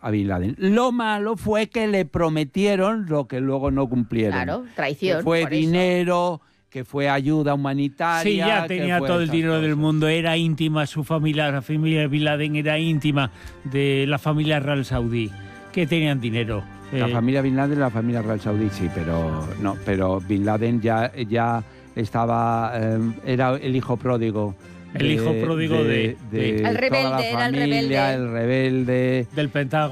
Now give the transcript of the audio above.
a Bin Laden. Lo malo fue que le prometieron lo que luego no cumplieron. Claro, traición. Que fue dinero, que fue ayuda humanitaria. Sí, ya tenía todo el dinero del mundo, era íntima su familia, la familia de Bin Laden era íntima de la familia real saudí, que tenían dinero. La familia Bin Laden, la familia real saudí, sí, pero Bin Laden ya estaba, era el hijo pródigo. El hijo pródigo de el rebelde, toda la familia, era el rebelde el rebelde del Pentágono.